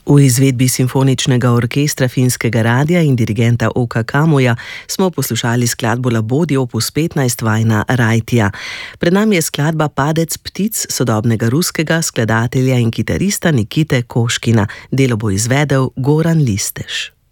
V izvedbi simfoničnega orkestra Finskega radia in dirigenta Oka Kamoja smo poslušali skladbo Labodji opus 15 Vajna Rajtija. Pred nami je skladba Padec ptic sodobnega ruskega skladatelja in kitarista Nikite Koškina. Delo bo izvedel Goran Listež.